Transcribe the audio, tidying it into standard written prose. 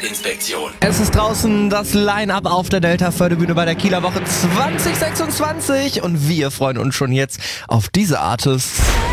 Umweltinspektion. Es ist draußen das Line-Up auf der Delta-Förderbühne bei der Kieler Woche 2026 und wir freuen uns schon jetzt auf diese Artists.